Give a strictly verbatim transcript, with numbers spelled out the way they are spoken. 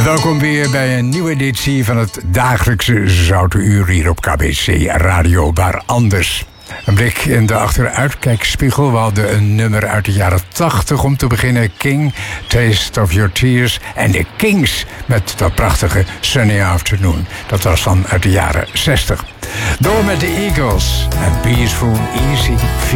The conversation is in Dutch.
Welkom weer bij een nieuwe editie van het dagelijkse Zoute Uur hier op K B C Radio, waar anders. Een blik in de achteruitkijkspiegel. We hadden een nummer uit de jaren tachtig om te beginnen. King, Taste of Your Tears. En de Kings met dat prachtige Sunny Afternoon. Dat was dan uit de jaren zestig. Door met de Eagles en Peaceful Easy Feeling.